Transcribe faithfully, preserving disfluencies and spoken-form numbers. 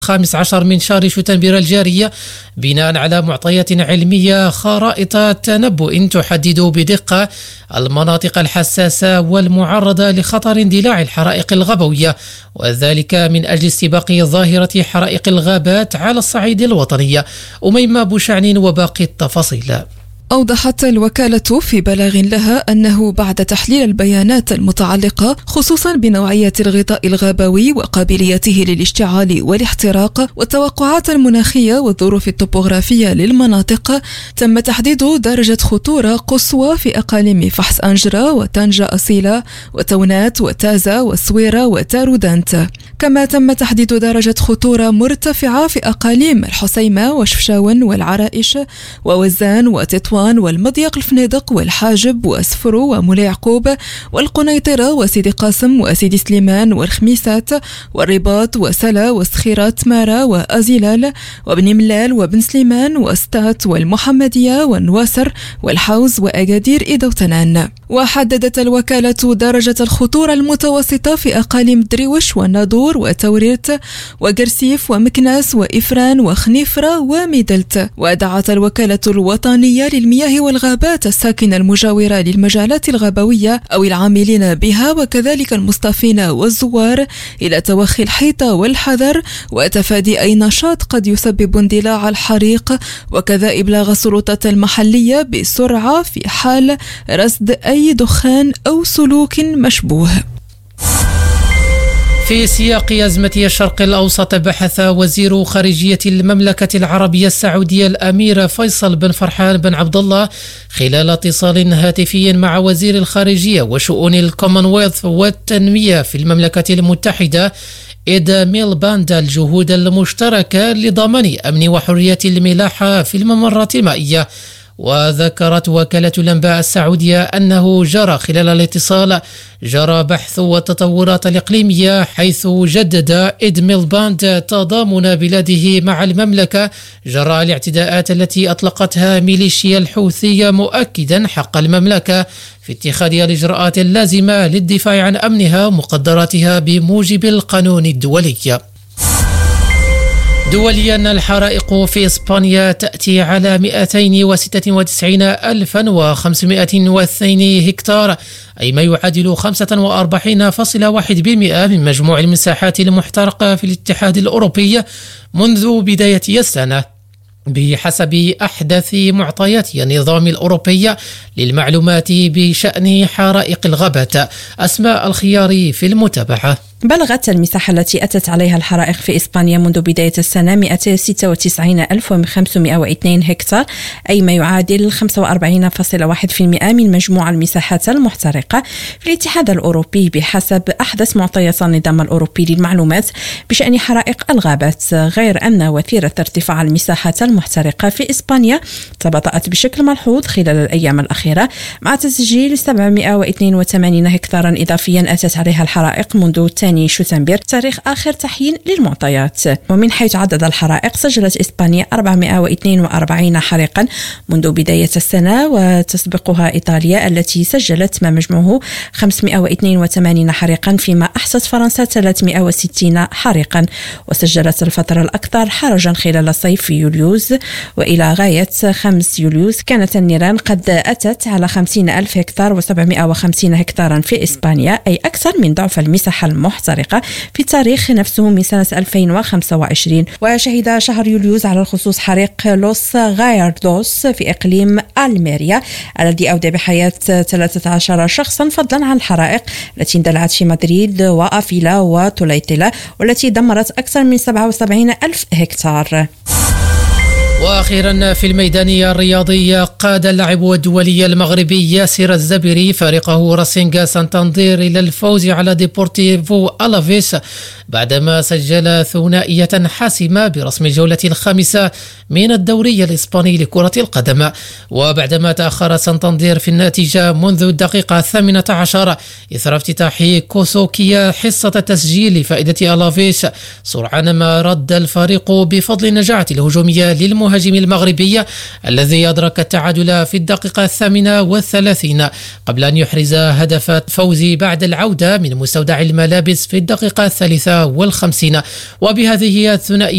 الخامس عشر من شهر شتنبر الجارية بناء على معطيات علمية خرائط تنبؤ تحدد بدقة المناطق الحساسة والمعرضة لخطر اندلاع الحرائق الغابوية، وذلك من أجل استباق ظاهرة حرائق الغابات على الصعيد الوطني. أميمة بوشعن وباقي التفاصيل. أوضحت الوكالة في بلاغ لها أنه بعد تحليل البيانات المتعلقة خصوصا بنوعية الغطاء الغابوي وقابليته للاشتعال والاحتراق والتوقعات المناخية والظروف الطبوغرافية للمناطق، تم تحديد درجة خطورة قصوى في أقاليم فحص أنجرة وطنجة أصيلة وتونات وتازة وسويرة وتارودانت. كما تم تحديد درجة خطورة مرتفعة في أقاليم الحسيمة وشفشاون والعرائش ووزان وتطوان والمضيق الفنيدق والحاجب وأسفرو ومولى يعقوب والقنيطرة وسيدي قاسم وسيدي سليمان والخميسات والرباط وسلا وسخيرات مارا وأزيلال وبن ملال وبن سليمان وستات والمحمدية والنواسر والحوز وأجادير إيدوتنان. وحددت الوكالة درجة الخطورة المتوسطة في أقاليم دريوش والناظور وتوريرت وقرسيف ومكناس وإفران وخنيفرة وميدلت. ودعت الوكالة الوطنية للمياه والغابات الساكنة المجاورة للمجالات الغابوية أو العاملين بها وكذلك المصطافين والزوار إلى توخي الحيطة والحذر وتفادي أي نشاط قد يسبب اندلاع الحريق، وكذا إبلاغ السلطات المحلية بسرعة في حال رصد أي دخان أو سلوك مشبوه. في سياق أزمة الشرق الأوسط، بحث وزير خارجية المملكة العربية السعودية الأمير فيصل بن فرحان بن عبد الله خلال اتصال هاتفي مع وزير الخارجية وشؤون الكومنولث والتنمية في المملكة المتحدة إيد ميلباند الجهود المشتركة لضمان أمن وحرية الملاحة في الممرات المائية. وذكرت وكالة الأنباء السعودية أنه جرى خلال الاتصال جرى بحث والتطورات الإقليمية، حيث جدد إيد ميلباند تضامن بلاده مع المملكة جراء الاعتداءات التي أطلقتها ميليشيا الحوثية، مؤكدا حق المملكة في اتخاذ الإجراءات اللازمة للدفاع عن أمنها ومقدراتها بموجب القانون الدولي. دوليا، الحرائق في إسبانيا تأتي على مئتين وستة وتسعين ألفا وخمسمائة واثنين هكتار، أي ما يعادل خمسة وأربعين فاصلة واحد بالمئة من مجموع المساحات المحترقة في الاتحاد الأوروبي منذ بداية السنة، بحسب أحدث معطيات النظام الأوروبي للمعلومات بشأن حرائق الغابات. أسماء الخياري في المتابعة. بلغت المساحة التي أتت عليها الحرائق في إسبانيا منذ بداية السنة مئتين وستة وتسعين ألف وخمسمائة واثنين هكتار، أي ما يعادل خمسة وأربعين فاصلة واحد بالمئة من مجموع المساحات المحترقة في الاتحاد الأوروبي، بحسب أحدث معطيات النظام الأوروبي للمعلومات بشأن حرائق الغابات. غير أن وتيرة ارتفاع المساحات المحترقة في إسبانيا تباطأت بشكل ملحوظ خلال الأيام الأخيرة، مع تسجيل سبعمائة واثنين وثمانين هكتارا إضافيا أتت عليها الحرائق منذ شتنبر، تاريخ آخر تحيين للمعطيات. ومن حيث عدد الحرائق، سجلت إسبانيا أربعمائة واثنين وأربعين حريقا منذ بداية السنة، وتسبقها إيطاليا التي سجلت ما مجموعه خمسمائة واثنين وثمانين حريقا، فيما أحصت فرنسا ثلاثمائة وستين حريقا. وسجلت الفترة الأكثر حرجا خلال صيف يوليوز، وإلى غاية خمسة يوليوز كانت النيران قد أتت على خمسين ألف هكتار وسبعمائة وخمسين هكتارا في إسبانيا، أي أكثر من ضعف المساحة المحترقة في التاريخ نفسه من سنة ألفين وخمسة وعشرين. وشهد شهر يوليوز على الخصوص حريق لوس غاياردوس في إقليم ألميريا الذي أودى بحياة ثلاثة عشر شخصا، فضلا عن الحرائق التي اندلعت في مدريد وأفيلا وتوليتلا والتي دمرت أكثر من سبعة وسبعين ألف هكتار. وأخيرا في الميدان الرياضي، قاد اللاعب الدولي المغربي ياسر الزبيري فريقه راسينغ سانتاندير إلى الفوز على ديبورتيفو ألافيس بعدما سجل ثنائية حاسمة برسم الجولة الخامسة من الدوري الإسباني لكرة القدم. وبعدما تأخر سانتاندير في النتيجة منذ الدقيقة الثامنة عشر إثر افتتاح كوسوكيا حصة التسجيل لفائدة ألافيس، سرعان ما رد الفريق بفضل النجاعة الهجومية للمهاجمين المهاجم المغربي الذي أدرك التعادل في الدقيقة الثامنة والثلاثين قبل أن يحرز هدف فوز بعد العودة من مستودع الملابس في الدقيقة الثالثة والخمسين. وبهذه الثنائية